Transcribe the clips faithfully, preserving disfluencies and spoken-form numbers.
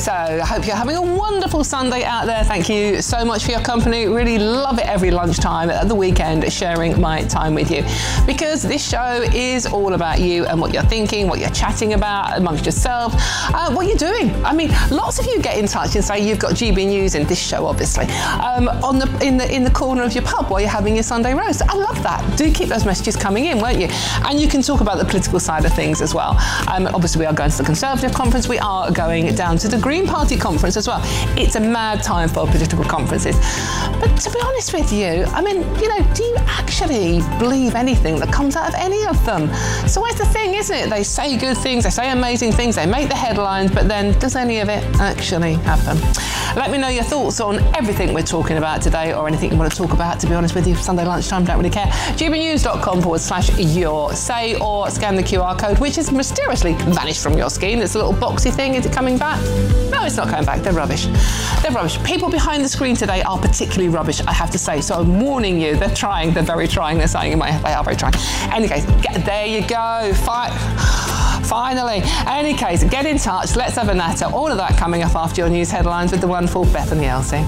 So I hope you're having a wonderful Sunday out there. Thank you so much for your company. Really love it every lunchtime at the weekend, sharing my time with you, because this show is all about you and what you're thinking, what you're chatting about amongst yourself, uh, what you're doing. I mean, lots of you get in touch and say you've got G B News in this show, obviously, um, on the in the in the corner of your pub while you're having your Sunday roast. I love that. Do keep those messages coming in, won't you? And you can talk about the political side of things as well. Um, obviously, we are going to the Conservative conference. We are going down to the Green Party conference as well. It's a mad time for political conferences. But to be honest with you, I mean, you know, do you actually believe anything that comes out of any of them? So where's the thing, isn't it? They say good things, they say amazing things, they make the headlines, but then does any of it actually happen? Let me know your thoughts on everything we're talking about today, or anything you want to talk about, to be honest with you. Sunday lunchtime, don't really care. gbnews.com forward slash your say, or scan the Q R code, which has mysteriously vanished from your screen. It's a little boxy thing. Is it coming back? No, it's not coming back. They're rubbish. They're rubbish. People behind the screen today are particularly rubbish, I have to say. So I'm warning you. They're trying. They're very trying. They're saying in my head, they are very trying. Any case, get, there you go. Fight. Finally. Any case, get in touch. Let's have a natter. All of that coming up after your news headlines with the wonderful Bethany Elsey.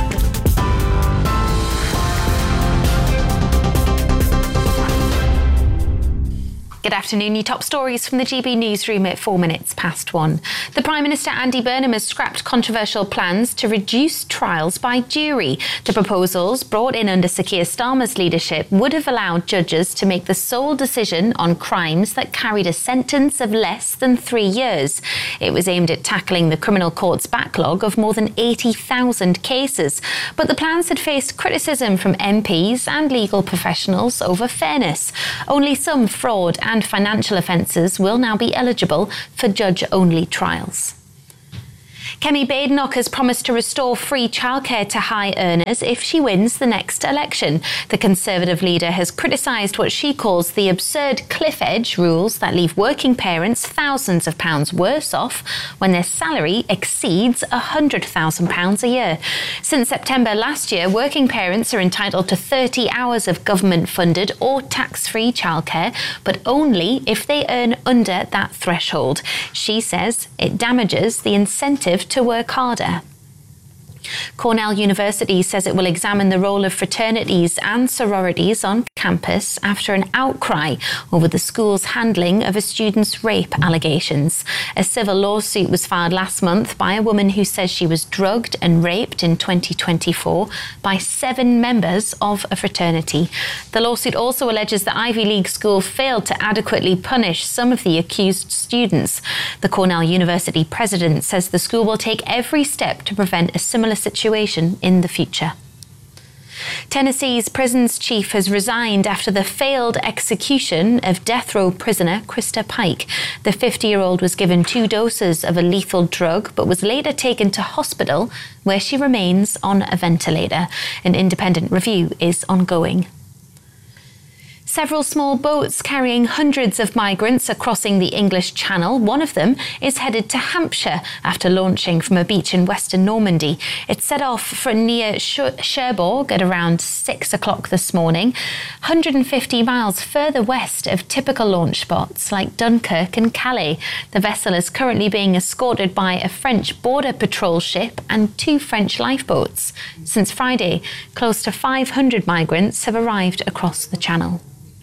Good afternoon. Your top stories from the G B newsroom at four minutes past one. The Prime Minister Andy Burnham has scrapped controversial plans to reduce trials by jury. The proposals, brought in under Sir Keir Starmer's leadership, would have allowed judges to make the sole decision on crimes that carried a sentence of less than three years. It was aimed at tackling the criminal court's backlog of more than eighty thousand cases. But the plans had faced criticism from M Ps and legal professionals over fairness. Only some fraud and financial offences will now be eligible for judge-only trials. Kemi Badenoch has promised to restore free childcare to high earners if she wins the next election. The Conservative leader has criticised what she calls the absurd cliff edge rules that leave working parents thousands of pounds worse off when their salary exceeds one hundred thousand pounds a year. Since September last year, working parents are entitled to thirty hours of government-funded or tax-free childcare, but only if they earn under that threshold. She says it damages the incentive to work harder. Cornell University says it will examine the role of fraternities and sororities on campus after an outcry over the school's handling of a student's rape allegations. A civil lawsuit was filed last month by a woman who says she was drugged and raped in twenty twenty-four by seven members of a fraternity. The lawsuit also alleges the Ivy League school failed to adequately punish some of the accused students. The Cornell University president says the school will take every step to prevent a similar situation in the future. Tennessee's prisons chief has resigned after the failed execution of death row prisoner Krista Pike. The fifty-year-old was given two doses of a lethal drug but was later taken to hospital, where she remains on a ventilator. An independent review is ongoing. Several small boats carrying hundreds of migrants are crossing the English Channel. One of them is headed to Hampshire after launching from a beach in western Normandy. It set off from near Cherbourg at around six o'clock this morning, one hundred fifty miles further west of typical launch spots like Dunkirk and Calais. The vessel is currently being escorted by a French border patrol ship and two French lifeboats. Since Friday, close to five hundred migrants have arrived across the Channel.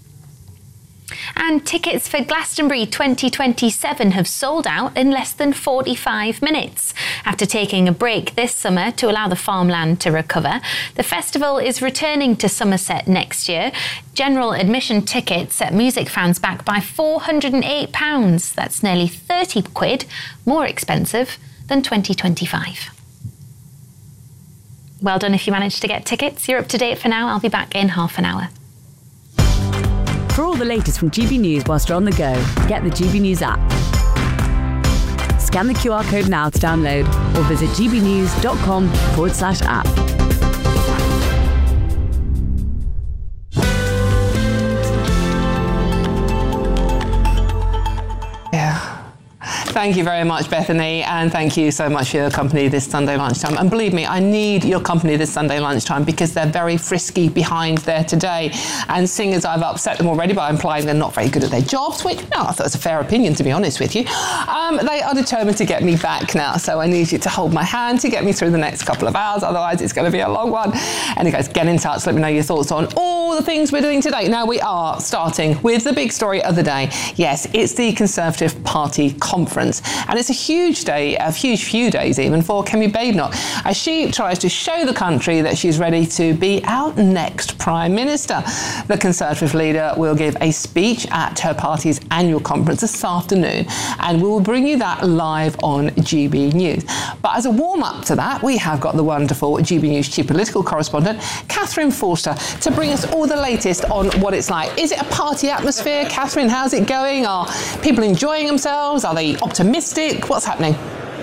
And tickets for Glastonbury twenty twenty-seven have sold out in less than forty-five minutes. After taking a break this summer to allow the farmland to recover, the festival is returning to Somerset next year. General admission tickets set music fans back by four hundred eight pounds. That's nearly thirty quid more expensive than twenty twenty-five. Well done if you managed to get tickets. You're up to date for now. I'll be back in half an hour. For all the latest from G B News whilst you're on the go, get the G B News app. Scan the Q R code now to download or visit gbnews.com forward slash app. Yeah. Thank you very much, Bethany, and thank you so much for your company this Sunday lunchtime. And believe me, I need your company this Sunday lunchtime because they're very frisky behind there today. And seeing as I've upset them already by implying they're not very good at their jobs, which, no, I thought was a fair opinion, to be honest with you, um, they are determined to get me back now. So I need you to hold my hand to get me through the next couple of hours. Otherwise, it's going to be a long one. And you guys, get in touch. Let me know your thoughts on all the things we're doing today. Now, we are starting with the big story of the day. Yes, it's the Conservative Party conference. And it's a huge day, a huge few days even, for Kemi Badenoch, as she tries to show the country that she's ready to be our next Prime Minister. The Conservative leader will give a speech at her party's annual conference this afternoon, and we will bring you that live on G B News. But as a warm-up to that, we have got the wonderful G B News chief political correspondent, Catherine Forster, to bring us all the latest on what it's like. Is it a party atmosphere? Catherine, how's it going? Are people enjoying themselves? Are they optimistic? What's happening?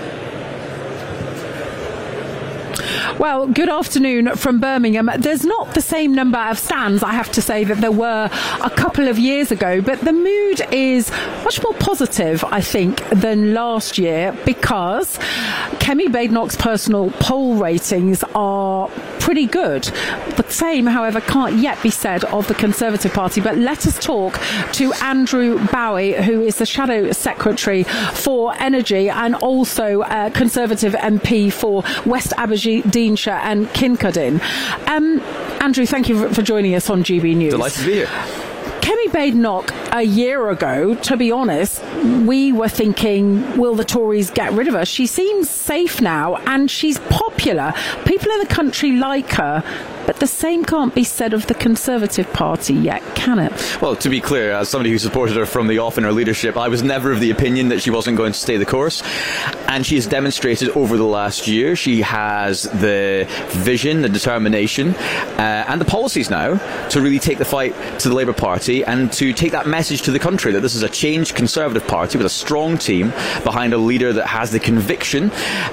Well, good afternoon from Birmingham. There's not the same number of stands, I have to say, that there were a couple of years ago, but the mood is much more positive, I think, than last year, because Kemi Badenoch's personal poll ratings are pretty good. The same, however, can't yet be said of the Conservative Party. But let us talk to Andrew Bowie, who is the Shadow Secretary for Energy and also a Conservative M P for West Aberdeenshire and Kincardine. Um, Andrew, thank you for joining us on G B News. Delighted to be here. Kemi Badenoch, a year ago, to be honest, we were thinking, will the Tories get rid of her? She seems safe now and she's popular. People in the country like her, but the same can't be said of the Conservative Party yet, can it? Well, to be clear, as somebody who supported her from the off in her leadership, I was never of the opinion that she wasn't going to stay the course. And she has demonstrated over the last year she has the vision, the determination, uh, and the policies now to really take the fight to the Labour Party and to take that message to the country that this is a changed Conservative Party with a strong team behind a leader that has the conviction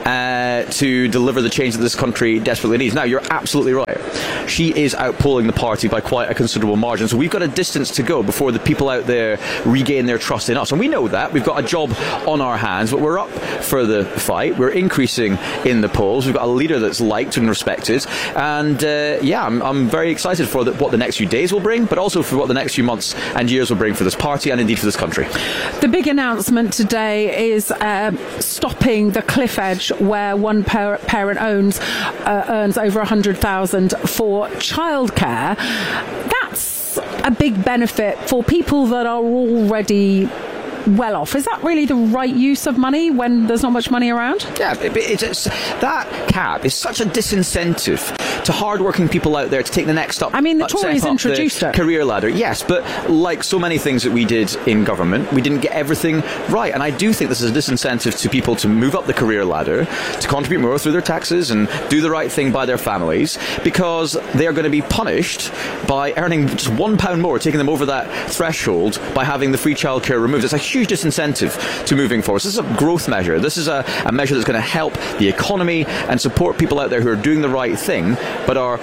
uh, to deliver the change that this country desperately needs. Now, you're absolutely right. She is outpolling the party by quite a considerable margin. So we've got a distance to go before the people out there regain their trust in us. And we know that. We've got a job on our hands, but we're up for the fight. We're increasing in the polls. We've got a leader that's liked and respected. And uh, yeah, I'm, I'm very excited for the, what the next few days will bring, but also for what the next few months and years will bring for this party and indeed for this country. The big announcement today is uh, stopping the cliff edge where one par- parent owns uh, earns over one hundred thousand dollars for childcare. That's a big benefit for people that are already well off. Is that really the right use of money when there's not much money around? Yeah, it, it's, it's, that cap is such a disincentive to hard-working people out there to take the next step. I mean, the Tories introduced it. Career ladder, yes, but like so many things that we did in government, we didn't get everything right. And I do think this is a disincentive to people to move up the career ladder, to contribute more through their taxes and do the right thing by their families, because they are going to be punished by earning just one pound more, taking them over that threshold by having the free childcare removed. It's a huge disincentive to moving forward. This is a growth measure. This is a, a measure that's going to help the economy and support people out there who are doing the right thing, but are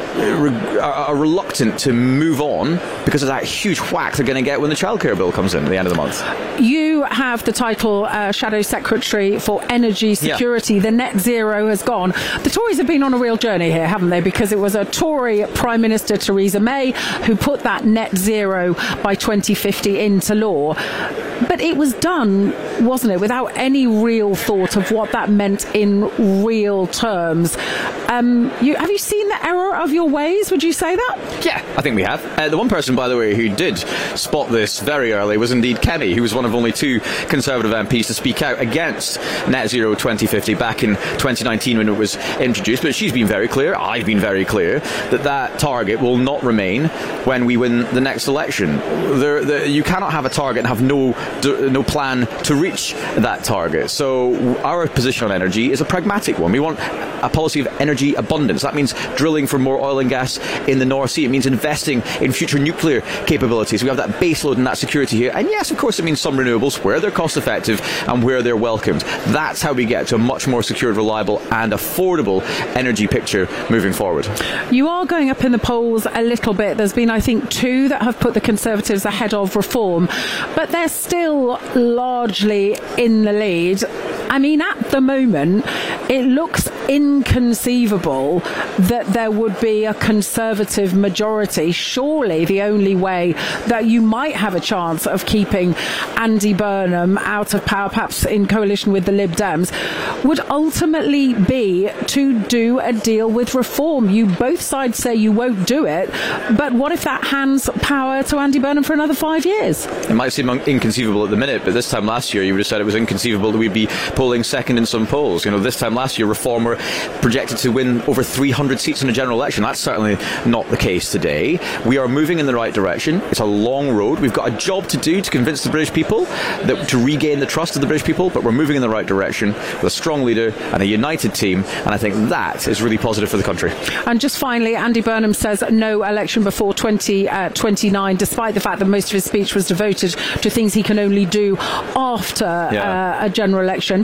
are reluctant to move on because of that huge whack they're going to get when the childcare bill comes in at the end of the month. You have the title uh, Shadow Secretary for Energy Security. Yeah. The net zero has gone. The Tories have been on a real journey here, haven't they? Because it was a Tory Prime Minister, Theresa May, who put that net zero by twenty fifty into law. But it was done, wasn't it, without any real thought of what that meant in real terms. Um, you, have you seen the error of your ways, would you say that? Yeah, I think we have. Uh, the one person, by the way, who did spot this very early was indeed Kemi, who was one of only two Conservative M Ps to speak out against net zero twenty fifty back in twenty nineteen when it was introduced. But she's been very clear, I've been very clear, that that target will not remain when we win the next election. There, there, you cannot have a target and have no, no plan to reach that target. So our position on energy is a pragmatic one. We want a policy of energy energy abundance. That means drilling for more oil and gas in the North Sea. It means investing in future nuclear capabilities. We have that baseload and that security here. And yes, of course, it means some renewables where they're cost effective and where they're welcomed. That's how we get to a much more secured, reliable and affordable energy picture moving forward. You are going up in the polls a little bit. There's been, I think, two that have put the Conservatives ahead of Reform, but they're still largely in the lead. I mean, at the moment, it looks inconceivable that there would be a Conservative majority. Surely the only way that you might have a chance of keeping Andy Burnham out of power, perhaps in coalition with the Lib Dems, would ultimately be to do a deal with Reform. You both sides say you won't do it, but what if that hands power to Andy Burnham for another five years? It might seem inconceivable at the minute, but this time last year you would have said it was inconceivable that we'd be polling second in some polls. You know, this time last year Reform were projected to win over three hundred seats in a general election. That's certainly not the case today. We are moving in the right direction. It's a long road. We've got a job to do to convince the British people, that to regain the trust of the British people, but we're moving in the right direction with a strong leader and a united team, and I think that is really positive for the country. And just finally, Andy Burnham says no election before twenty twenty-nine, despite the fact that most of his speech was devoted to things he can only do after yeah. uh, a general election.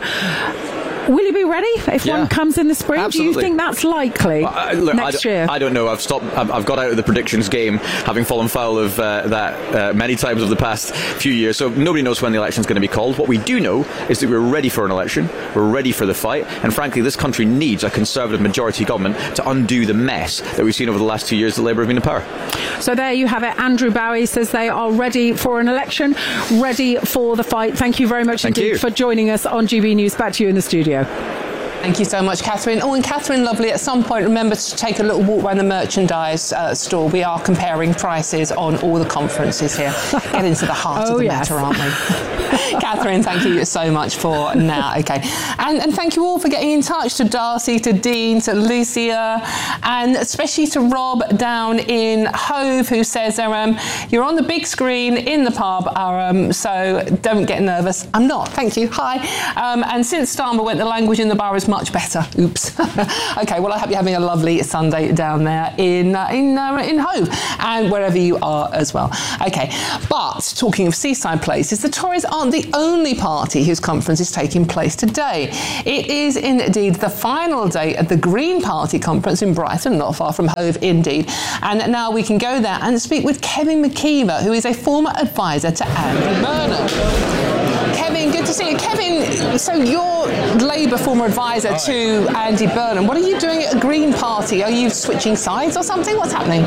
Will you be ready if yeah. one comes in the spring? Absolutely. Do you think that's likely well, uh, look, next I year? I don't know. I've stopped. I've, I've got out of the predictions game, having fallen foul of uh, that uh, many times over the past few years. So nobody knows when the election is going to be called. What we do know is that we're ready for an election. We're ready for the fight. And frankly, this country needs a Conservative majority government to undo the mess that we've seen over the last two years that Labour have been in power. So there you have it. Andrew Bowie says they are ready for an election, ready for the fight. Thank you very much Thank indeed you. for joining us on G B News. Back to you in the studio. Thank you so much, Catherine. Oh, and Catherine, lovely, at some point, remember to take a little walk around the merchandise uh, store. We are comparing prices on all the conferences here. Get into the heart oh, of the yes. matter, aren't we? Catherine, thank you so much for now. Okay. And, and thank you all for getting in touch, to Darcy, to Dean, to Lucia, and especially to Rob down in Hove, who says um, you're on the big screen in the pub, um, so don't get nervous. I'm not, thank you. Hi. Um, and since Starmer went, the language in the bar is much better. Oops. Okay, well, I hope you're having a lovely Sunday down there in uh, in uh, in Hove and wherever you are as well. Okay, but talking of seaside places, the Tories aren't the only party whose conference is taking place today. It is indeed the final day at the Green Party conference in Brighton, not far from Hove indeed. And now we can go there and speak with Kevin McKeever, who is a former advisor to Andy Burnham. Kevin, good to see you. Kevin, so you're Labour former advisor Hi. to Andy Burnham. What are you doing at a Green Party? Are you switching sides or something? What's happening?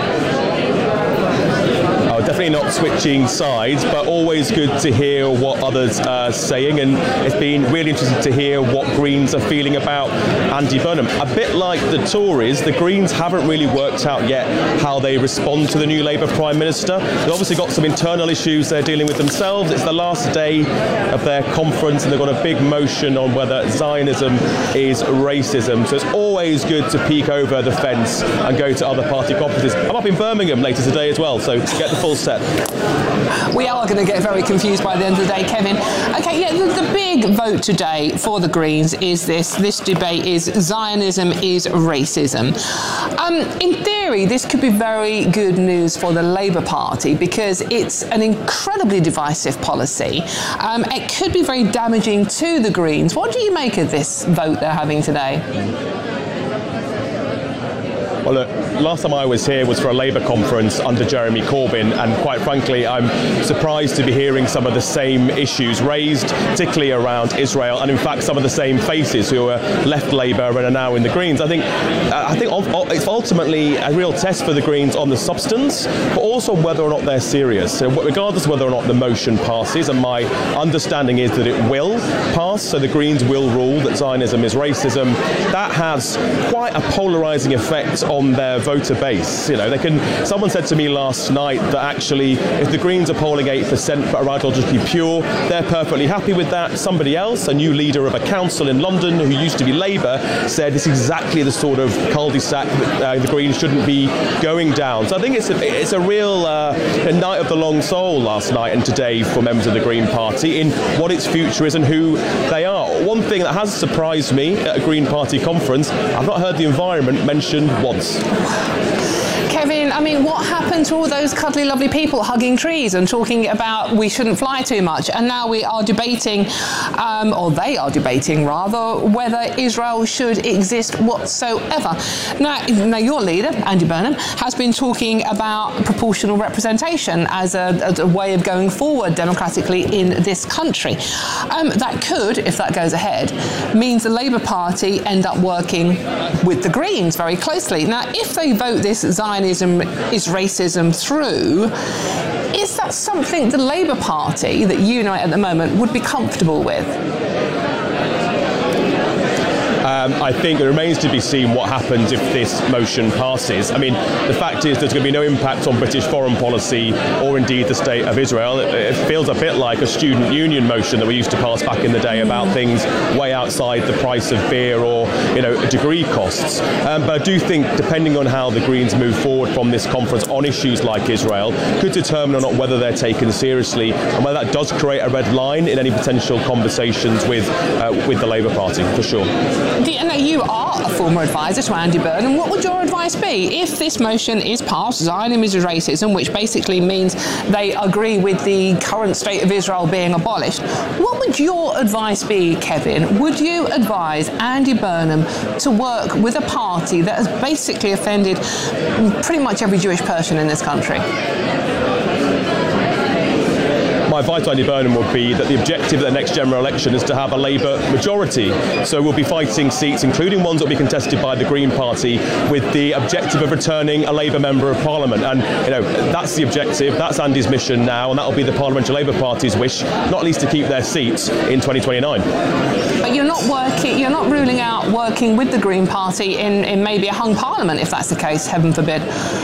Oh, definitely not switching sides, but always good to hear what others are saying, and it's been really interesting to hear what Greens are feeling about Andy Burnham. A bit like the Tories, the Greens haven't really worked out yet how they respond to the new Labour Prime Minister. They've obviously got some internal issues they're dealing with themselves. It's the last day of their conference and they've got a big motion on whether Zionism is racism. So it's always good to peek over the fence and go to other party conferences. I'm up in Birmingham later today as well, so get the full set. We are going to get very confused by the end of the day, Kevin. Okay, yeah, the, the big vote today for the Greens is this. This debate is Zionism is racism. Um, in theory, this could be very good news for the Labour Party because it's an incredibly divisive policy. Um, it could be very damaging to the Greens. What do you make of this vote they're having today? Well, look, last time I was here was for a Labour conference under Jeremy Corbyn, and quite frankly, I'm surprised to be hearing some of the same issues raised, particularly around Israel, and in fact some of the same faces who are left Labour and are now in the Greens. I think, I think it's ultimately a real test for the Greens on the substance, but also whether or not they're serious. So regardless of whether or not the motion passes, and my understanding is that it will pass, so the Greens will rule that Zionism is racism, that has quite a polarising effect on on their voter base. You know, they can. Someone said to me last night that actually, if the Greens are polling eight percent but are ideologically pure, they're perfectly happy with that. Somebody else, a new leader of a council in London who used to be Labour, said it's exactly the sort of cul-de-sac that uh, the Greens shouldn't be going down. So I think it's a, it's a real uh, a night of the long soul last night and today for members of the Green Party in what its future is and who they are. one thing that has surprised me at a Green Party conference, I've not heard the environment mentioned once. Kevin, I mean, what happened to all those cuddly, lovely people hugging trees and talking about we shouldn't fly too much? And now we are debating, um, or they are debating rather, whether Israel should exist whatsoever. Now, now your leader, Andy Burnham, has been talking about proportional representation as a, as a way of going forward democratically in this country. Um, that could, if that goes ahead, means the Labour Party end up working with the Greens very closely. Now, if they vote this Zionism is racism through, is that something the Labour Party that you know at the moment would be comfortable with? Um, I think it remains to be seen what happens if this motion passes. I mean, the fact is there's going to be no impact on British foreign policy or indeed the state of Israel. It, it feels a bit like a student union motion that we used to pass back in the day about things way outside the price of beer or, you know, degree costs. Um, but I do think, depending on how the Greens move forward from this conference on issues like Israel, could determine or not whether they're taken seriously and whether that does create a red line in any potential conversations with uh, with the Labour Party, for sure. Now, you are a former advisor to Andy Burnham. What would your advice be if this motion is passed, Zionism is racism, which basically means they agree with the current state of Israel being abolished? What would your advice be, Kevin? Would you advise Andy Burnham to work with a party that has basically offended pretty much every Jewish person in this country? My advice to Andy Burnham would be that the objective of the next general election is to have a Labour majority. So we'll be fighting seats, including ones that will be contested by the Green Party, with the objective of returning a Labour Member of Parliament. And, you know, that's the objective, that's Andy's mission now, and that will be the Parliamentary Labour Party's wish, not least to keep their seats in twenty twenty-nine. But you're not working, you're not ruling out working with the Green Party in, in maybe a hung Parliament, if that's the case, heaven forbid.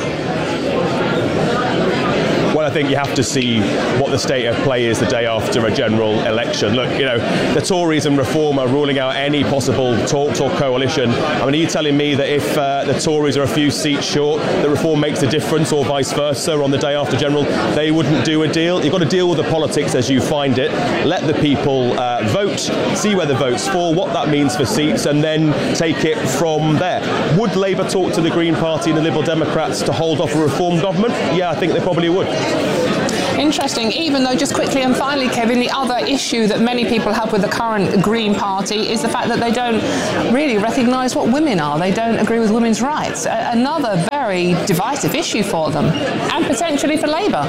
Well, I think you have to see what the state of play is the day after a general election. Look, you know, the Tories and Reform are ruling out any possible talks or coalition. I mean, are you telling me that if uh, the Tories are a few seats short, that Reform makes a difference, or vice versa, on the day after general, they wouldn't do a deal? You've got to deal with the politics as you find it. Let the people uh, vote, see where the votes fall, what that means for seats, and then take it from there. Would Labour talk to the Green Party and the Liberal Democrats to hold off a Reform government? Yeah, I think they probably would. Interesting, even though, just quickly and finally, Kevin, the other issue that many people have with the current Green Party is the fact that they don't really recognise what women are. They don't agree with women's rights. A- another very divisive issue for them, and potentially for Labour.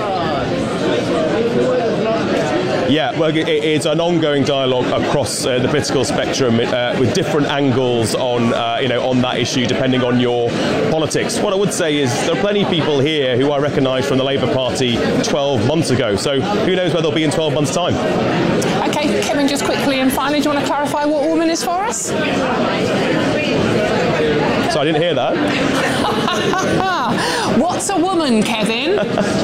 Yeah, well, it, it's an ongoing dialogue across uh, the political spectrum uh, with different angles on, uh, you know, on that issue, depending on your politics. What I would say is there are plenty of people here who I recognise from the Labour Party twelve months ago. So who knows where they'll be in twelve months' time. Okay, Kevin, just quickly and finally, do you want to clarify what woman is for us? So I didn't hear that. What's a woman, Kevin?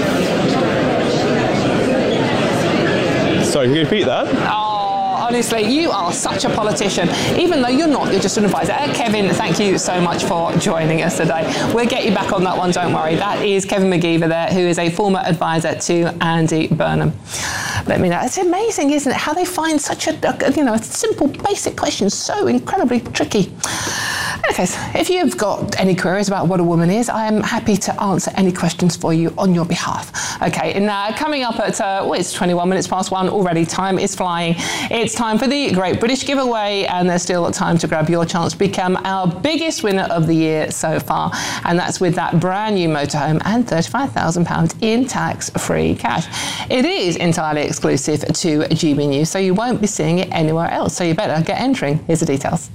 Sorry, can you repeat that? Oh, honestly, you are such a politician. Even though you're not, you're just an advisor. Uh, Kevin, thank you so much for joining us today. We'll get you back on that one, don't worry. That is Kevin McGeever there, who is a former advisor to Andy Burnham. Let me know. It's amazing, isn't it, how they find such a, a you know, a simple, basic question so incredibly tricky. Okay, so if you've got any queries about what a woman is, I am happy to answer any questions for you on your behalf. Okay, and uh, coming up at, uh, well, it's twenty-one minutes past one already. Time is flying. It's time for the Great British Giveaway, and there's still time to grab your chance to become our biggest winner of the year so far, and that's with that brand new motorhome and thirty-five thousand pounds in tax-free cash. It is entirely exclusive to G B News, so you won't be seeing it anywhere else, so you better get entering. Here's the details.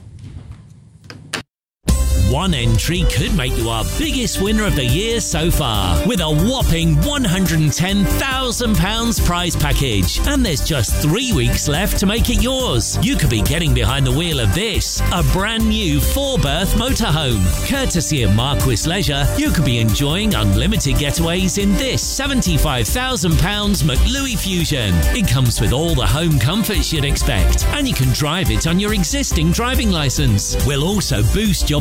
One entry could make you our biggest winner of the year so far, with a whopping one hundred ten thousand pounds prize package. And there's just three weeks left to make it yours. You could be getting behind the wheel of this, a brand new four-berth motorhome. Courtesy of Marquis Leisure, you could be enjoying unlimited getaways in this seventy-five thousand pounds McLuey Fusion. It comes with all the home comforts you'd expect, and you can drive it on your existing driving licence. We'll also boost your bank account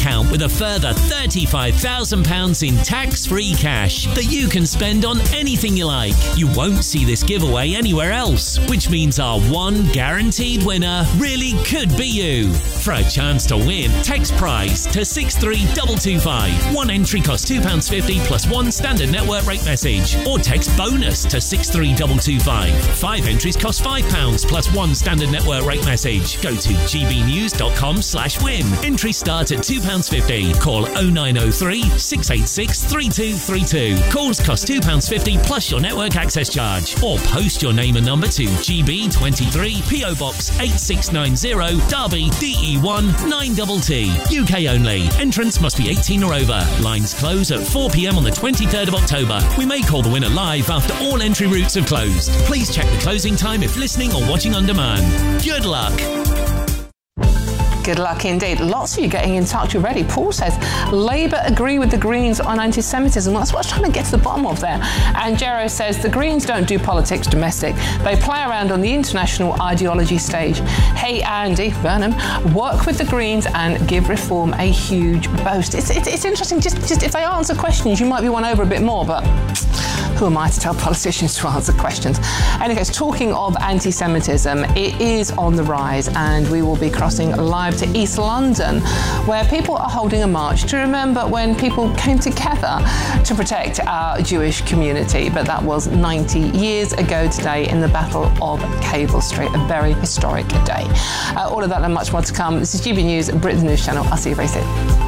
account with a further thirty-five thousand pounds in tax-free cash that you can spend on anything you like. You won't see this giveaway anywhere else, which means our one guaranteed winner really could be you. For a chance to win, text prize to six three two two five. One entry costs two pounds fifty plus one standard network rate message. Or text bonus to six three two two five. Five entries cost five pounds plus one standard network rate message. Go to gbnews.com slash win. Entries start at two pounds fifty. Call oh nine oh three, six eight six, three two three two. Calls cost two pounds fifty plus your network access charge. Or post your name and number to G B twenty-three, P O Box eight six nine zero, Derby, D E one nine T T. U K only. Entrance must be eighteen or over. Lines close at four p.m. on the twenty-third of October. We may call the winner live after all entry routes have closed. Please check the closing time if listening or watching on demand. Good luck. Good luck indeed. Lots of you getting in touch already. Paul says, Labour agree with the Greens on anti-Semitism. Well, that's what I was trying to get to the bottom of there. And Jero says, the Greens don't do politics domestic. They play around on the international ideology stage. Hey, Andy Burnham, work with the Greens and give Reform a huge boost. It's, it's, it's interesting. Just, just if they answer questions, you might be won over a bit more, but who am I to tell politicians to answer questions? Anyways, talking of anti-Semitism, it is on the rise, and we will be crossing live to East London, where people are holding a march to remember when people came together to protect our Jewish community. But that was ninety years ago today in the Battle of Cable Street, a very historic day. Uh, all of that and much more to come. This is G B News, Britain's news channel. I'll see you very soon.